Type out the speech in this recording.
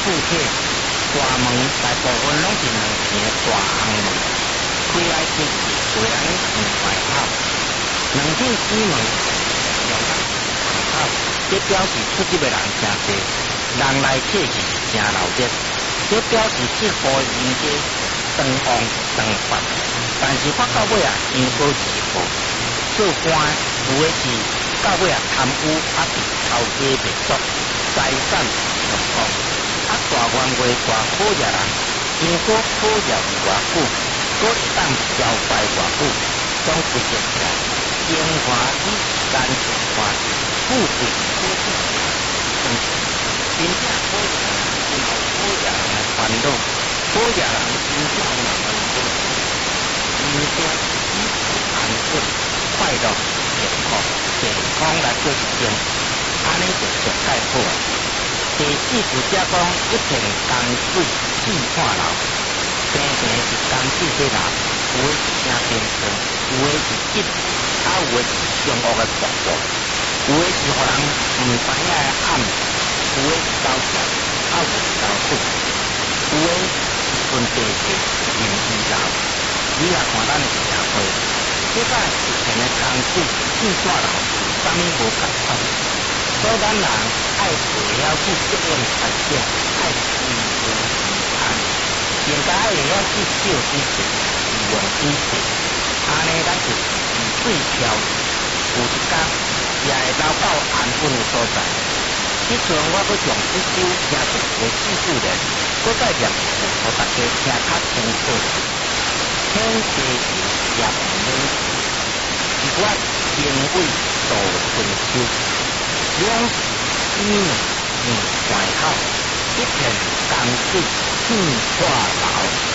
附体，大门大部分拢是两层的大红门，开来进去虽然门外口，两片西门用咱门口，这表示出入的人真多，人来客去真热闹，这表示这户人家长旺长发，但是发到尾啊，因果自负，做官有的是到尾啊贪污啊，是偷鸡灭族，财产上空。啊，大官位大好热人，因果好热偌久，搁会当消败偌久，总不结起来，荣华与干净花，富贵可自生存。真正好热人，因有好热人的烦恼，好热人真正有人烦恼，人生以安稳、快乐、健康来过一生，安尼就绝对好啊。第四句则讲一片江水四看流，平平是江水在流，有的是正平顺，有的是急，啊有的是凶恶的瀑布，有的是互人唔知影的暗，有的是高潮，啊有的是高水，有的是顺地势任意流。你也看咱的社会，这个一片的江水四看流，有啥物无共款？所以咱人爱会晓去适应环境，爱随遇而安，更加爱会晓去少水性，利用水性，安尼咱就水漂流。有一天也会捞到安稳的所在。即阵我要将这首听出的记述人，搁再念一遍，互大家听较清楚。天地人也不能，是我经纬度春秋。两是西门门外口，一片江水四化流。